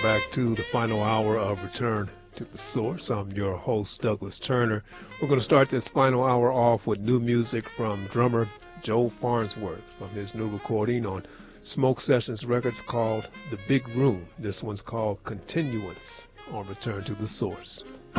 back to the final hour of Return to the Source. I'm your host, Douglas Turner. We're going to start this final hour off with new music from drummer Joe Farnsworth from his new recording on Smoke Sessions Records called The Big Room. This one's called Continuance on Return to the Source.